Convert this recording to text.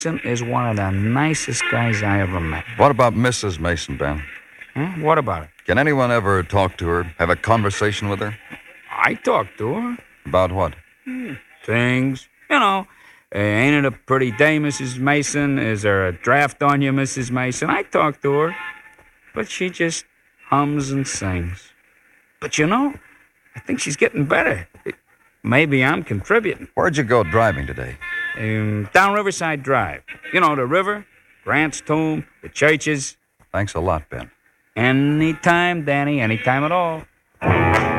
is one of the nicest guys I ever met. What about Mrs. Mason, Ben? What about it? Can anyone ever talk to her, have a conversation with her? I talked to her. About what? Things. Ain't it a pretty day, Mrs. Mason? Is there a draft on you, Mrs. Mason? I talked to her. But she just hums and sings. But I think she's getting better. Maybe I'm contributing. Where'd you go driving today? Down Riverside Drive. The river, Grant's tomb, the churches. Thanks a lot, Ben. Anytime, Danny, anytime at all.